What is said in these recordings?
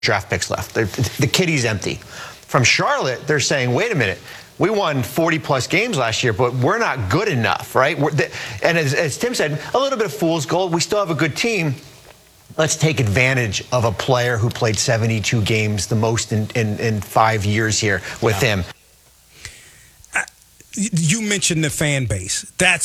draft picks left. The kitty's empty. From Charlotte, they're saying, wait a minute. We won 40-plus games last year, but we're not good enough, right? And as Tim said, a little bit of fool's gold. We still have a good team. Let's take advantage of a player who played 72 games, the most in 5 years here with him. You mentioned the fan base.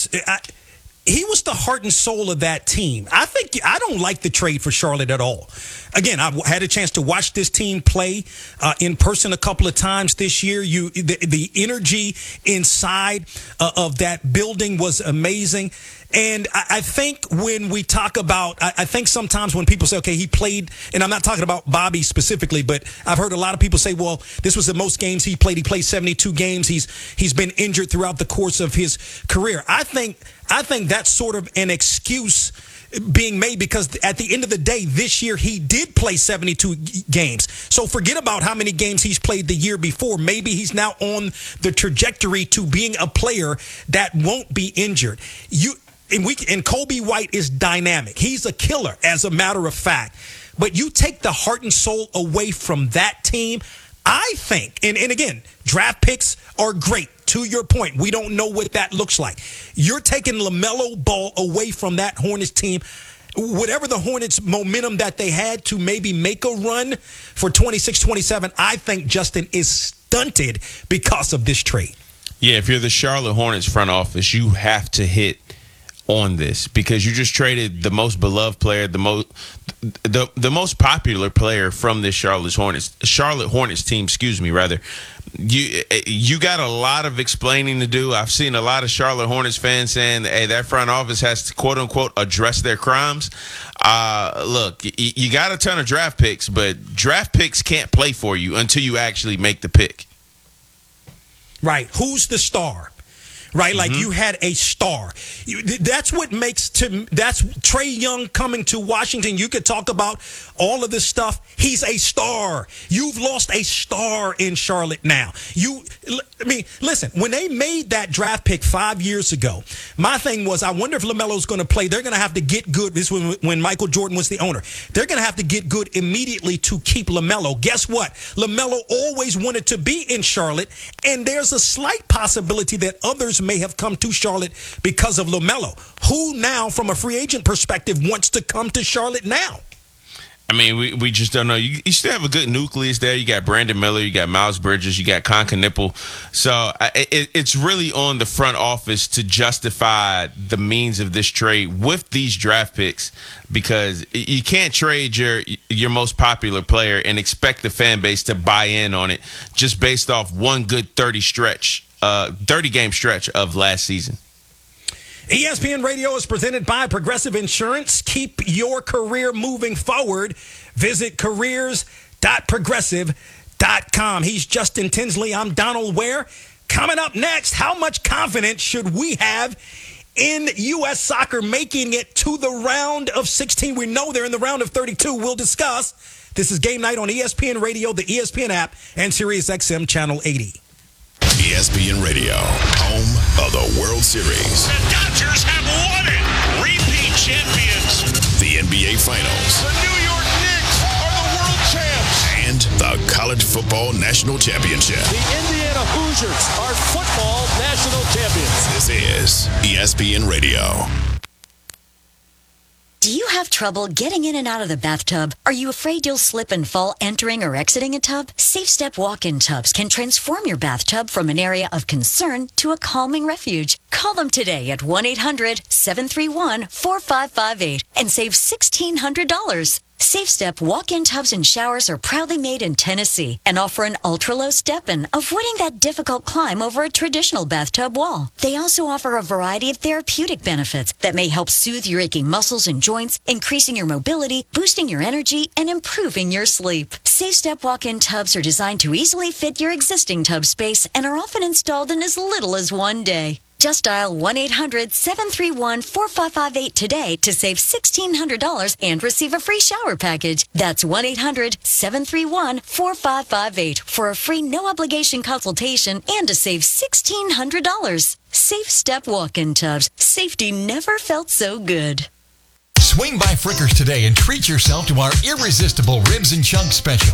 He was the heart and soul of that team. I don't like the trade for Charlotte at all. Again, I had a chance to watch this team play in person a couple of times this year. The energy inside of that building was amazing. And I think when we talk about, I think sometimes when people say, okay, he played, and I'm not talking about Bobby specifically, but I've heard a lot of people say, well, this was the most games he played. He played 72 games. He's been injured throughout the course of his career. I think that's sort of an excuse being made because at the end of the day, this year he did play 72 games. So forget about how many games he's played the year before. Maybe he's now on the trajectory to being a player that won't be injured. And Kobe White is dynamic. He's a killer, as a matter of fact. But you take the heart and soul away from that team, I think, and again, draft picks are great. To your point, we don't know what that looks like. You're taking LaMelo Ball away from that Hornets team. Whatever the Hornets momentum that they had to maybe make a run for 26-27, I think Justin is stunted because of this trade. Yeah, if you're the Charlotte Hornets front office, you have to hit on this because you just traded the most beloved player, the most popular player from this Charlotte Hornets team, rather. You got a lot of explaining to do. I've seen a lot of Charlotte Hornets fans saying, hey, that front office has to, quote unquote, address their crimes. Look, you got a ton of draft picks, but draft picks can't play for you until you actually make the pick. Right. Who's the star? Right, like you had a star. That's what makes that's Trae Young coming to Washington. You could talk about all of this stuff. He's a star. You've lost a star in Charlotte now. Listen, when they made that draft pick 5 years ago, my thing was, I wonder if LaMelo's going to play. They're going to have to get good. This was when Michael Jordan was the owner. They're going to have to get good immediately to keep LaMelo. Guess what? LaMelo always wanted to be in Charlotte, and there's a slight possibility that others may have come to Charlotte because of LaMelo. Who now, from a free agent perspective, wants to come to Charlotte now? I mean, we just don't know. You still have a good nucleus there. You got Brandon Miller, you got Miles Bridges, you got Con Knipple. So it's really on the front office to justify the means of this trade with these draft picks, because you can't trade your most popular player and expect the fan base to buy in on it just based off one good 30-game stretch of last season. ESPN Radio is presented by Progressive Insurance. Keep your career moving forward. Visit careers.progressive.com. He's Justin Tinsley. I'm Donald Ware. Coming up next, how much confidence should we have in U.S. soccer making it to the round of 16? We know they're in the round of 32. We'll discuss. This is Game Night on ESPN Radio, the ESPN app, and SiriusXM Channel 80. ESPN Radio, home of the World Series. The Dodgers have won it. Repeat champions. The NBA Finals. The New York Knicks are the world champs. And the College Football National Championship. The Indiana Hoosiers are football national champions. This is ESPN Radio. Do you have trouble getting in and out of the bathtub? Are you afraid you'll slip and fall entering or exiting a tub? Safe Step walk-in tubs can transform your bathtub from an area of concern to a calming refuge. Call them today at 1-800-731-4558 and save $1,600. Safe Step walk-in tubs and showers are proudly made in Tennessee and offer an ultra-low step-in, avoiding that difficult climb over a traditional bathtub wall. They also offer a variety of therapeutic benefits that may help soothe your aching muscles and joints, increasing your mobility, boosting your energy, and improving your sleep. Safe Step walk-in tubs are designed to easily fit your existing tub space and are often installed in as little as 1 day. Just dial 1-800-731-4558 today to save $1,600 and receive a free shower package. That's 1-800-731-4558 for a free no-obligation consultation and to save $1,600. Safe Step walk-in tubs. Safety never felt so good. Swing by Frickers today and treat yourself to our irresistible ribs and chunks special.